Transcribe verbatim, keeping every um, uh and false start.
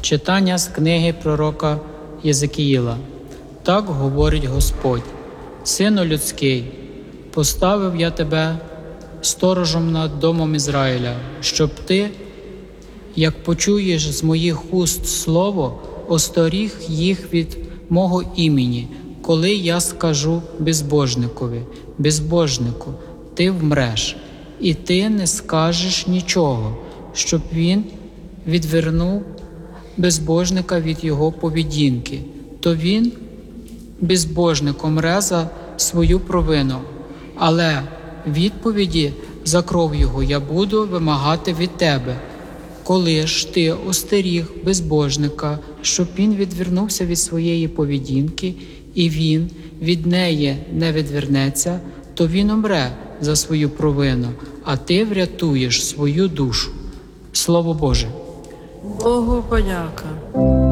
Читання з книги пророка Єзекіїла. Так говорить Господь: «Сину людський, поставив я тебе сторожем над домом Ізраїля, щоб ти, як почуєш з моїх уст слово, остеріг їх від мого імені, коли я скажу безбожникові: безбожнику, ти вмреш, і ти не скажеш нічого, щоб він відвернув безбожника від його поведінки, то він, безбожник, умре за свою провину, але відповіді за кров його я буду вимагати від тебе. Коли ж ти остеріг безбожника, щоб він відвернувся від своєї поведінки, і він від неї не відвернеться, то він умре за свою провину, а ти врятуєш свою душу». Слово Боже. Богу подяка.